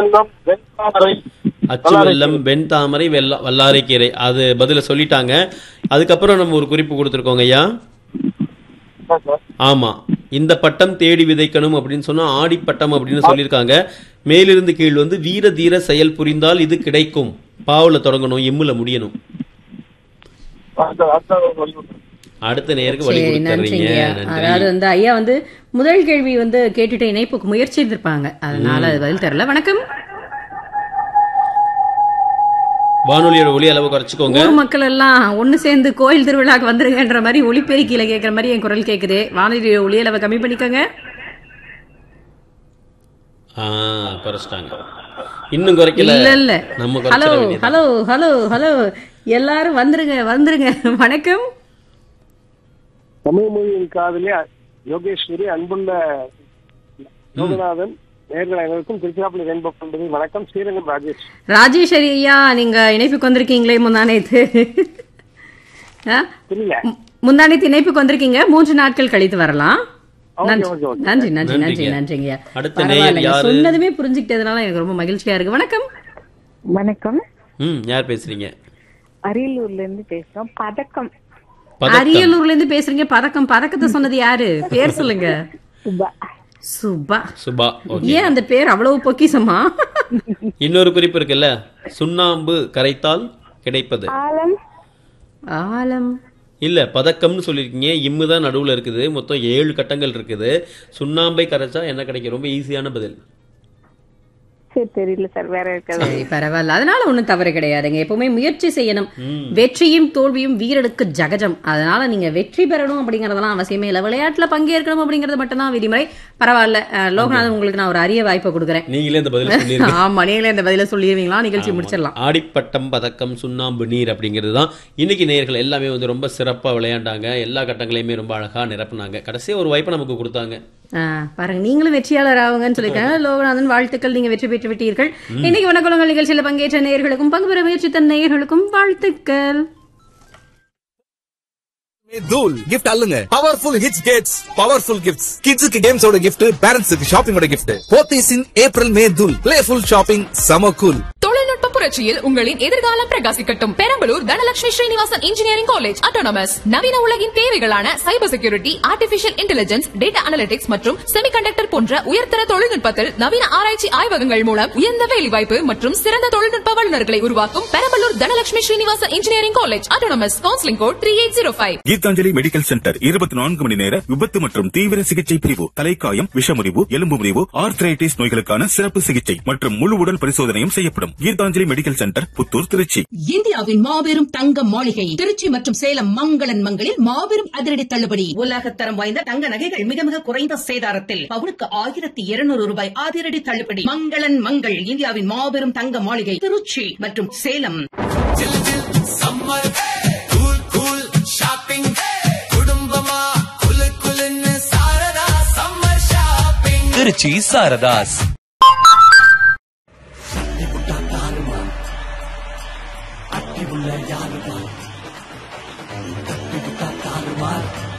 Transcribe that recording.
வெள்ளம் வெண்தாமரை அச்சு வெள்ளம் வெண்தாமரை வல்லாரைக்கீரை. அது பதில சொல்லிட்டாங்க. அதுக்கப்புறம் நம்ம ஒரு குறிப்பு கொடுத்துருக்கோங்க ஐயா. ஆமா, இந்த பட்டம் தேடி விதைக்கணும் அப்படின்னு சொன்னா ஆடிப்பட்டம் அப்படின்னு சொல்லியிருக்காங்க. மேலிருந்து கீழ் வந்து வீர தீர செயல் புரிந்தால் இது கிடைக்கும். பாவுல தொடங்கணும், எம்முல முடியணும். அடுத்த நேருக்கு வழி கொடுத்துறீங்க. அதாவது வந்து ஐயா வந்து முதல் கேள்வி வந்து கேட்டுட்டு இணைப்புக்கு முயற்சி இருந்திருப்பாங்க, அதனால அது பதில் தெரியல. வணக்கம். வானொலியோட ஒலி அளவு குறைச்சிக்கோங்க. ஊர் மக்கள் எல்லாம் ஒண்ணு சேர்ந்து கோயில் திருவிழாக்கு வந்துருங்கன்ற மாதிரி ஒலிபெருக்கில கேட்கற மாதிரி என் குரல் கேக்குது. வானொலியோட ஒலி அளவை கம்மி பண்ணிக்கோங்க. குறைச்சிட்டாங்க. இன்னும் குறைக்கல. இல்ல நம்ம ஹலோ ஹலோ ஹலோ ஹலோ எல்லாரும் வந்துருங்க வந்துருங்க. வணக்கம். தமிழ் மொழியின் காதலே யோகேஸ்வரி, அன்புள்ள யோகநாதன் நேர்கள் அனைவருக்கும் திருச்சிராப்பள்ளி ரெயின்போ பண்றது வணக்கம். ஸ்ரீரங்கம் ராஜேஷ். ராஜேஸ்வரி ஐயா, நீங்க இணைப்புக்கு வந்திருக்கீங்களே முந்தானேத்து. முந்தானேத்து இணைப்புக்கு வந்திருக்கீங்க. 3 நாட்கள் கழித்து வரலாம். நன்றி நன்றி நன்றி நன்றிங்க. சொன்னதுமே புரிஞ்சுக்கிட்டதுனால எனக்கு ரொம்ப மகிழ்ச்சியா இருக்கு. வணக்கம். வணக்கம். யார் பேசுறீங்க? அரியலூர்ல இருந்து பேசுறோம். பதக்கம். அரியலூர்ல இருந்து பேசுறீங்க. பதக்கம். பதக்கத்தை சொன்னது யாரு? பேர் சொல்லுங்க. சுபா. சுபா. சுபா. ஏன் அந்த பேர் அவ்வளவு பொக்கிசமா? இன்னொரு குறிப்பு இருக்குல்ல, சுண்ணாம்பு கரைத்தால் கிடைப்பது ஆலம். ஆலம் இல்ல, பதக்கம்னு சொல்லிருக்கீங்க. இம்முதான் நடுவுல இருக்குது. மொத்தம் 7 கட்டங்கள் இருக்குது. சுண்ணாம்பை கரைச்சா என்ன கிடைக்கும்? ரொம்ப ஈஸியான பதில். தெரியல சார், வேற இருக்காது. பரவாயில்ல, அதனால ஒண்ணும் தவறு கிடையாதுங்க. எப்பவுமே முயற்சி செய்யணும். வெற்றியும் தோல்வியும் வீரனுக்கு ஜகஜம். அதனால நீங்க வெற்றி பெறணும் அப்படிங்கறதெல்லாம் அவசியமே இல்ல. விளையாட்டுல பங்கேற்கணும் அப்படிங்கறது மட்டும்தான் விதிமுறை. பரவாயில்ல லோகநாதன், உங்களுக்கு நான் ஒரு அரிய வாய்ப்பை கொடுக்குறேன். நீங்களே இந்த பதில சொல்லிருங்க. ஆமா, நீங்களே இந்த பதில சொல்லிடுவீங்களா? நிகழ்ச்சி முடிச்சிடலாம். ஆடிப்பட்டம், பதக்கம், சுண்ணாம்பு நீர் அப்படிங்கிறது தான் இன்னைக்கு நேயர்கள் எல்லாமே வந்து ரொம்ப சிறப்பா விளையாண்டாங்க. எல்லா கட்டங்களையுமே ரொம்ப அழகா நிரப்புனாங்க. கடைசியா ஒரு வாய்ப்பை நமக்கு கொடுத்தாங்க. பாருங்க, நீங்களும் வெற்றியாளர் ஆகுங்கன்னு சொல்லிருக்காங்க. லோகநாதன், வாழ்த்துக்கள், நீங்க வெற்றி பெற்று விட்டீர்கள். இன்னைக்கு வணக்கங்கள் நிகழ்ச்சியில பங்கேற்ற நேயர்களுக்கும் பங்கு பெற முயற்சித்த நேயர்களுக்கும் வாழ்த்துக்கள். தூள் gift அல்லுங்க. Powerful hits Gates, powerful gifts. கிட்ஸுக்கு கேம்ஸோட கிஃப்ட், பேரண்ட்ஸுக்கு ஷாப்பிங்கோட கிஃப்ட். போத்தீஸ் இன் ஏப்ரல் மே தூள். பிளேஃபுல் ஷாப்பிங், சம கூல். தொழில்நுட்ப புரட்சியில் உங்களின் எதிர்காலம் பிரகாசிக்கட்டும். Perambalur Dhanalakshmi Srinivasan engineering college autonomous நவீன உலகின் தேவைகளான cyber security, artificial intelligence, data analytics மற்றும் செமிகண்டக்டர் போன்ற உயர்தர தொழில்நுட்பத்தில் நவீன ஆராய்ச்சி ஆய்வகங்கள் மூலம் உயர்ந்த வேலைவாய்ப்பு மற்றும் சிறந்த தொழில்நுட்ப வல்லுநர்களை உருவாக்கும் Perambalur Dhanalakshmi Srinivasan engineering college autonomous. Counselling code 3805. Gitanjali medical centre 24 மணி நேர விபத்து மற்றும் தீவிர சிகிச்சை பிரிவு. தலைக்காயம், விஷமுறிவு, எலும்பு முறிவு, ஆர்த்ரைட்டிஸ் நோய்களுக்கான சிறப்பு சிகிச்சை மற்றும் முழு உடல் பரிசோதனையும் செய்யப்படும். Gitanjali medical centre, Puthur, Trichy. இந்தியாவின் மாபெரும் தங்க மாளிகை திருச்சி மற்றும் சேலம் மங்களன் மங்களில் மாபெரும் அதிரடி தள்ளுபடி. உலகத்தரம் வாய்ந்த தங்க நகைகள் மிக மிக குறைந்த சேதாரத்தில் பவுனுக்கு 1200 ரூபாய் அதிரடி தள்ளுபடி. மங்களன் மங்கள், இந்தியாவின் மாபெரும் தங்க மாளிகை திருச்சி மற்றும் சேலம். திருச்சி சாரதாஸ். அட்டி உள்ள யாருமா